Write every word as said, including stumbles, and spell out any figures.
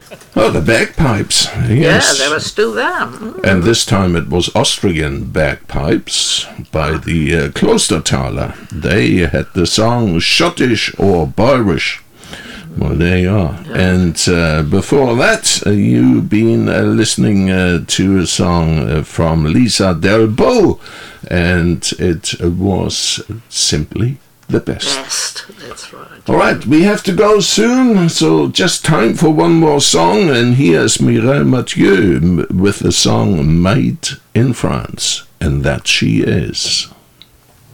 Oh, the bagpipes, yes. Yeah, they were still there. Mm. And this time it was Austrian bagpipes by the uh, Klostertaler. They had the song Schottisch or Bayerisch. Well, there you are. Yeah. And uh, before that, uh, you've been uh, listening uh, to a song uh, from Lisa Delbo, and it was simply the best. Best, that's right. All right, we have to go soon, so just time for one more song, and here's Mireille Mathieu with the song Made in France, and that she is.